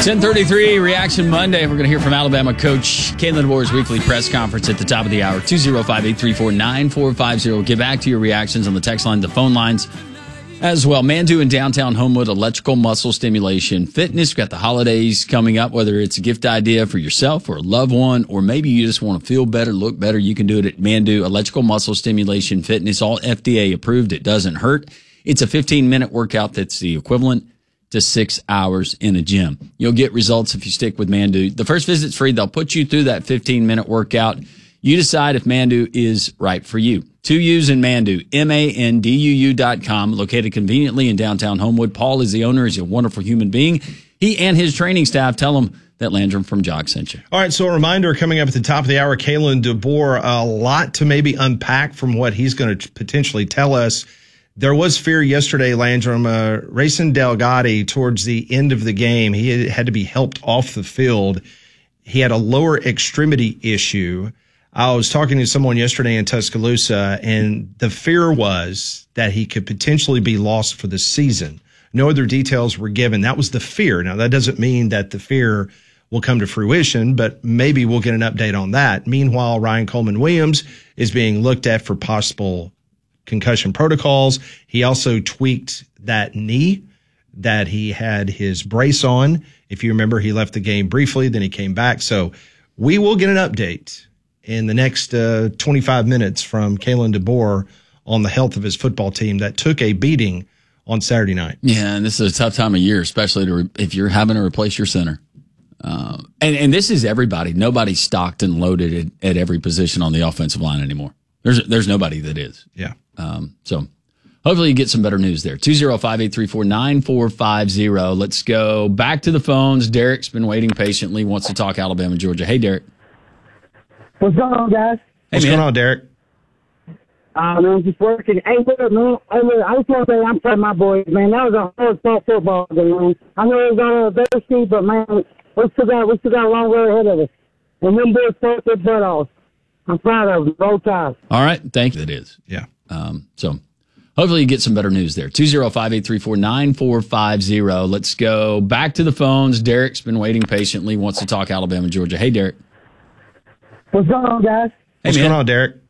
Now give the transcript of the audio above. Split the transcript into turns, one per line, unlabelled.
10:33 Reaction Monday. We're going to hear from Alabama coach Kalen DeBoer's weekly press conference at the top of the hour. 205-834-9450. Get back to your reactions on the text line, the phone lines as well. Mandu in downtown Homewood, electrical muscle stimulation fitness. We've got the holidays coming up, whether it's a gift idea for yourself or a loved one, or maybe you just want to feel better, look better. You can do it at Mandu Electrical Muscle Stimulation Fitness. All FDA approved. It doesn't hurt. It's a 15-minute workout that's the equivalent to 6 hours in a gym. You'll get results if you stick with Mandu. The first visit's free. They'll put you through that 15-minute workout. You decide if Mandu is right for you. 2 U's in Mandu, MANDUU.com, located conveniently in downtown Homewood. Paul is the owner. He's a wonderful human being. He and his training staff tell him that Landrum from Jock sent you.
All right, so a reminder coming up at the top of the hour, Kalen DeBoer, a lot to maybe unpack from what he's going to potentially tell us. There was fear yesterday, Landrum. Rayson Delgado, towards the end of the game, he had to be helped off the field. He had a lower extremity issue. I was talking to someone yesterday in Tuscaloosa, and the fear was that he could potentially be lost for the season. No other details were given. That was the fear. Now, that doesn't mean that the fear will come to fruition, but maybe we'll get an update on that. Meanwhile, Ryan Coleman Williams is being looked at for possible concussion protocols. He also tweaked that knee that he had his brace on. If you remember, he left the game briefly, then he came back. So we will get an update in the next 25 minutes from Kalen DeBoer on the health of his football team that took a beating on Saturday night.
Yeah, and this is a tough time of year, especially if you're having to replace your center. And this is everybody. Nobody's stocked and loaded at every position on the offensive line anymore. There's nobody that is.
Yeah.
So hopefully you get some better news there. 205-834-9450. Let's go back to the phones. Derek's been waiting patiently, wants to talk Alabama, Georgia. Hey, Derek.
What's going on, guys?
What's going on, Derek?
I'm just working. Hey, look, man. Hey, look, I just want to say I'm proud of my boys, man. That was a hard fought football game, man. I know it was on adversity, but, man, we still got a long road ahead of us. And them boys fought their butt off. I'm proud of them, both times.
All right. Thank you. It is.
Yeah.
So hopefully you get some better news there. 205-834-9450. Let's go back to the phones. Derek's been waiting patiently, wants to talk Alabama, Georgia. Hey, Derek.
What's going on, guys?
What's going on, Derek?